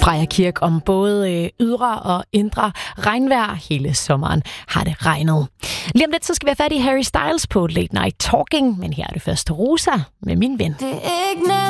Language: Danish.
Freja Kirk om både ydre og indre regnvejr. Hele sommeren har det regnet. Lige om lidt, så skal vi have fat i Harry Styles på Late Night Talking, men her er det først Rosa med Min Ven.